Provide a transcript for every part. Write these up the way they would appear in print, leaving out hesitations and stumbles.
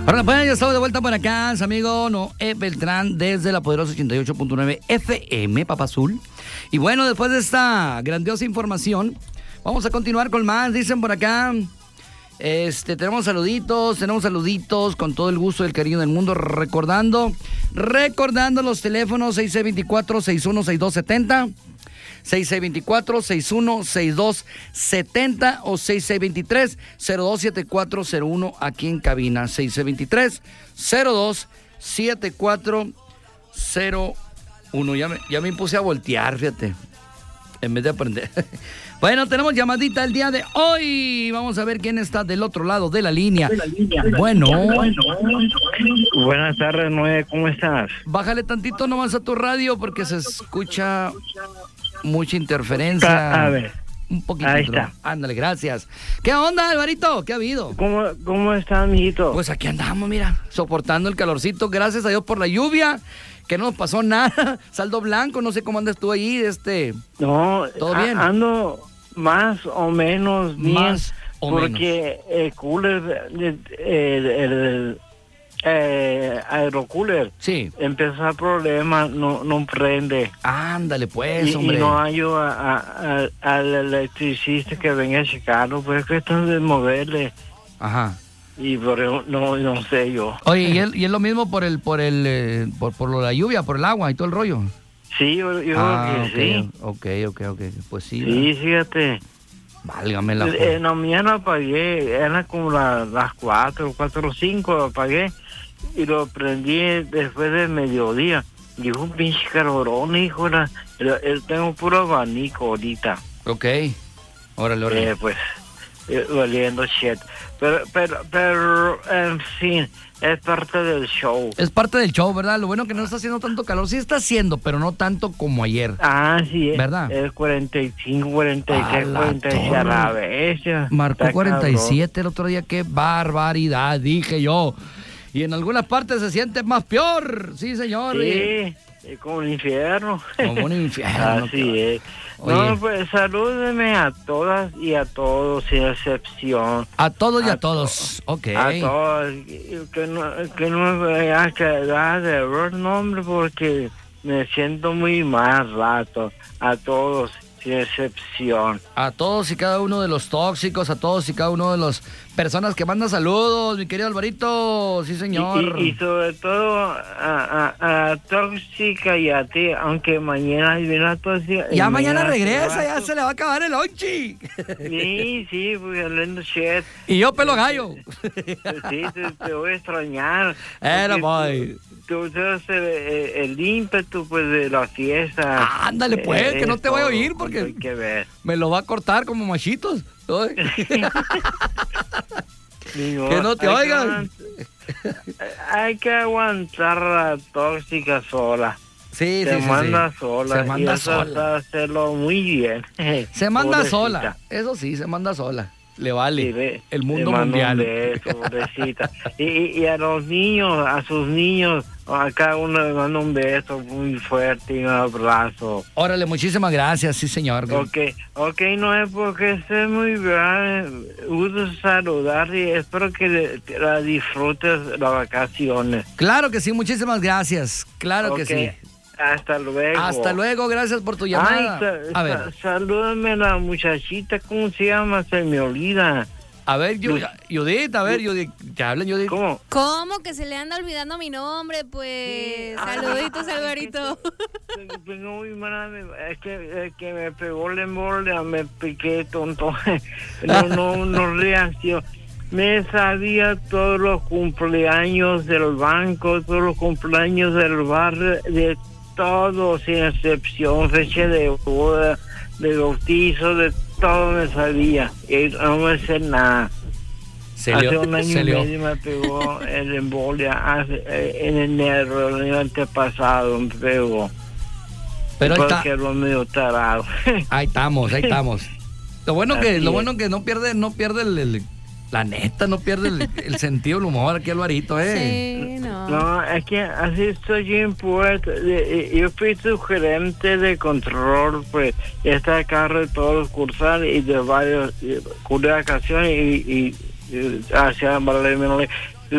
Ahora, pues ya estamos de vuelta por acá, amigo Noé Beltrán, desde la poderosa 88.9 FM, Papa Azul. Y bueno, después de esta grandiosa información, vamos a continuar con más. Dicen por acá, tenemos saluditos con todo el gusto y el cariño del mundo, recordando los teléfonos 6624-616270, 6624-616270 o 6623-027401 aquí en cabina, 6623-027401. Ya me puse a voltear, fíjate, en vez de aprender. Bueno, tenemos llamadita el día de hoy. Vamos a ver quién está del otro lado de la línea. Bueno. Buenas tardes, Noé, ¿cómo estás? Bájale tantito nomás a tu radio porque se escucha mucha interferencia. A ver. Un poquito. Ahí está. Ándale, gracias. ¿Qué onda, Alvarito? ¿Qué ha habido? ¿Cómo estás, amiguito? Pues aquí andamos, mira, soportando el calorcito. Gracias a Dios por la lluvia, que no nos pasó nada. Saldo blanco, no sé cómo andas tú ahí, No, ¿todo bien? Ando más o menos bien. Más o porque el cooler, el aerocooler, sí, empezó a problemas, no prende. Ándale, pues, hombre. Y no hallo al electricista que venga a checarlo, pues es cuestión de moverle. Ajá. Y por eso no sé yo. Oye, y es lo mismo por lo de la lluvia, por el agua y todo el rollo. Sí, yo creo que okay. sí. Ok, pues sí. Sí, fíjate. Válgame la En la mañana apagué, era como las 4 o 5 apagué y lo prendí después del mediodía. Y un pinche calorón, hijo, tengo puro abanico ahorita. Ok, órale. Pues, valiendo shit. Pero, en fin, es parte del show. Es parte del show, ¿verdad? Lo bueno que no está haciendo tanto calor. Sí está haciendo, pero no tanto como ayer. Ah, sí, ¿verdad? Es 45, 46, 46 a la vez. Marcó Está 47 cabrón. el otro día. ¡Qué barbaridad! Dije yo. Y en algunas partes se siente más peor. Sí, señor. Sí, es como un infierno. Como un infierno. Así es. Oye. No, pues salúdeme a todas y a todos, sin excepción. A todos y a todos. Ok. A todos. Que no me vaya a quedar de error nombre porque me siento muy mal rato. A todos, sin excepción. A todos y cada uno de los tóxicos, a todos y cada uno de las personas que mandan saludos, mi querido Alvarito. Sí, señor. Y sobre todo a tóxica y a ti, aunque mañana viene la tóxica. Ya mañana regresa, ya se le va a acabar el lonchi. Sí, pues hablando shit. Y yo pelo gallo. Sí, te voy a extrañar. Era boy. Tú eres el ímpetu pues de la fiesta. Ándale pues, que no te voy a oír porque hay que ver. me lo va a cortar como machitos. Digo, que no te oigan. Hay que aguantar la tóxica sola. Sí, se manda sola. Se manda y sola. Hacerlo muy bien. Se manda Pobrecita. sola. Eso sí, se manda sola. Le vale. Sí, el mundo le mundial. Un beso, pobrecita. y a los niños, a sus niños, a cada uno le mando un beso muy fuerte y un abrazo. Órale, muchísimas gracias, sí, señor. Ok, no es porque esté muy bien. Gusto saludar y espero que la disfrutes las vacaciones. Claro que sí, muchísimas gracias. Claro que sí. Hasta luego. Hasta luego, gracias por tu llamada. A ver. Salúdame a la muchachita, ¿cómo se llama? Se me olvida. A ver, Judith, Judith, ¿te hablan, Judith? ¿Cómo que se le anda olvidando mi nombre? Pues, sí. Saluditos, Alvarito. Tengo muy mala, es que me pegó la embolia, me piqué tonto. No reaccionó. Me sabía todos los cumpleaños del banco, todos los cumpleaños del barrio, de todo, sin excepción, fecha de boda, de bautizo, de todo me sabía. Y no me sé nada. Hace un año y medio me pegó el embolia, en enero, el año antepasado me pegó. Pero ahí está. Porque lo medio tarado. Ahí estamos. Lo bueno que no pierde la neta, no pierde el sentido del humor aquí, Alvarito, Sí, no. No, es que así estoy bien puesto. Yo fui su gerente de control, pues, está a cargo de todos los cursales y de varios cursos de vacaciones y hacia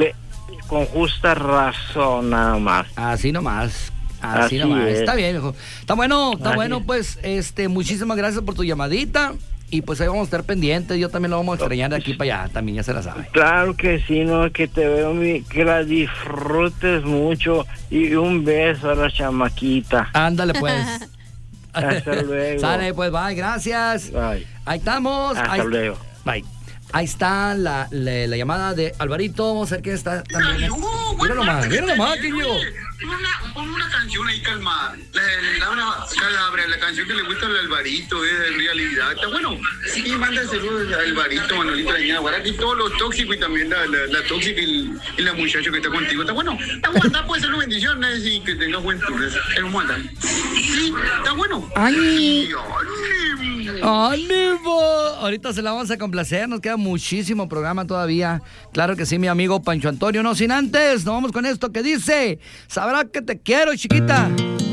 con justa razón nada más. Así nomás. Así nomás. es. Está bien, hijo. Está bueno, Así pues, muchísimas gracias por tu llamadita. Y pues ahí vamos a estar pendientes. Yo también lo vamos a extrañar de aquí para allá. También ya se la sabe. Claro que sí, no, que te veo, que la disfrutes mucho. Y un beso a la chamaquita. Ándale, pues. Hasta luego. Sale, pues, bye, gracias. Bye. Ahí estamos. Hasta luego. Bye. Ahí está la llamada de Alvarito. Vamos a ver quién está también. Mira nomás, que yo. Pon una canción ahí calmada. La canción que le gusta al Alvarito es de realidad. Está bueno. Sí, manda saludos a Alvarito, Manolito Arañada, Guaraki, todos los tóxicos y también la tóxica y la muchacha que está contigo. Está bueno. Está bueno, puede ser una bendición y que tenga buen tour. ¿Cómo andan? Sí, está bueno. ¡Ay! ¡Ánimo! ¡Ánimo! Ahorita se la vamos a complacer, nos queda muchísimo programa todavía. Claro que sí, mi amigo Pancho Antonio. No sin antes, nos vamos con esto que dice: sabrá que te quiero, chiquita.